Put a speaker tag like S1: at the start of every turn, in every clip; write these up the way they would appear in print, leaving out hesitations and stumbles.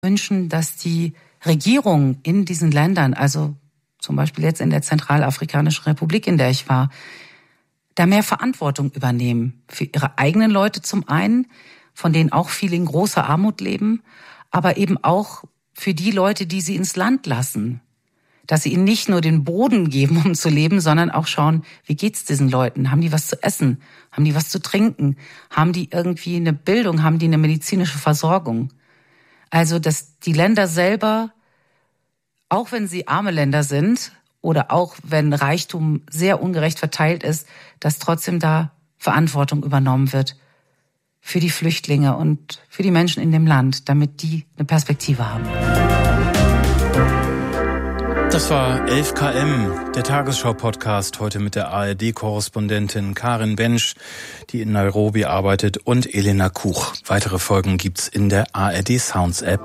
S1: wünschen, dass die Regierungen in diesen Ländern, also zum Beispiel jetzt in der Zentralafrikanischen Republik, in der ich war, da mehr Verantwortung übernehmen für ihre eigenen Leute zum einen, von denen auch viele in großer Armut leben, aber eben auch für die Leute, die sie ins Land lassen. Dass sie ihnen nicht nur den Boden geben, um zu leben, sondern auch schauen, wie geht's diesen Leuten? Haben die was zu essen? Haben die was zu trinken? Haben die irgendwie eine Bildung? Haben die eine medizinische Versorgung? Also, dass die Länder selber, auch wenn sie arme Länder sind oder auch wenn Reichtum sehr ungerecht verteilt ist, dass trotzdem da Verantwortung übernommen wird für die Flüchtlinge und für die Menschen in dem Land, damit die eine Perspektive haben.
S2: Das war 11 km, der Tagesschau-Podcast, heute mit der ARD-Korrespondentin Karin Bensch, die in Nairobi arbeitet, und Elena Kuch. Weitere Folgen gibt's in der ARD Sounds-App.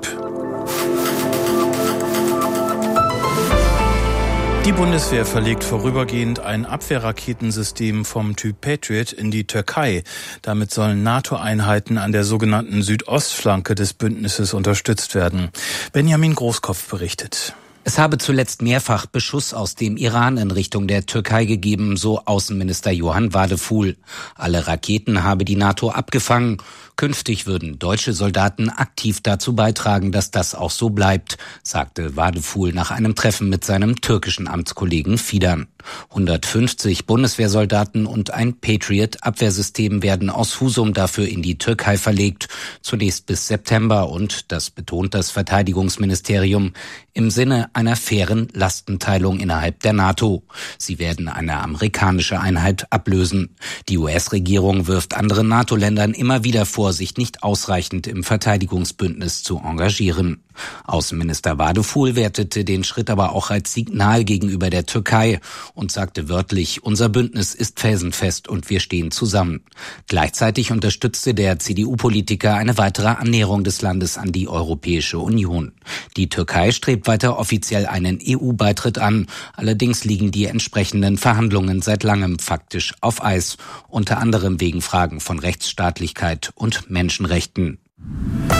S2: Die Bundeswehr verlegt vorübergehend ein Abwehrraketensystem vom Typ Patriot in die Türkei. Damit sollen NATO-Einheiten an der sogenannten Südostflanke des Bündnisses unterstützt werden. Benjamin Großkopf berichtet.
S3: Es habe zuletzt mehrfach Beschuss aus dem Iran in Richtung der Türkei gegeben, so Außenminister Johann Wadephul. Alle Raketen habe die NATO abgefangen. Künftig würden deutsche Soldaten aktiv dazu beitragen, dass das auch so bleibt, sagte Wadephul nach einem Treffen mit seinem türkischen Amtskollegen Fidan. 150 Bundeswehrsoldaten und ein Patriot-Abwehrsystem werden aus Husum dafür in die Türkei verlegt, zunächst bis September und, das betont das Verteidigungsministerium, im Sinne einer fairen Lastenteilung innerhalb der NATO. Sie werden eine amerikanische Einheit ablösen. Die US-Regierung wirft anderen NATO-Ländern immer wieder vor, sich nicht ausreichend im Verteidigungsbündnis zu engagieren. Außenminister Wadephul wertete den Schritt aber auch als Signal gegenüber der Türkei und sagte wörtlich, unser Bündnis ist felsenfest und wir stehen zusammen. Gleichzeitig unterstützte der CDU-Politiker eine weitere Annäherung des Landes an die Europäische Union. Die Türkei strebt weiter offiziell einen EU-Beitritt an. Allerdings liegen die entsprechenden Verhandlungen seit langem faktisch auf Eis, unter anderem wegen Fragen von Rechtsstaatlichkeit und Menschenrechten.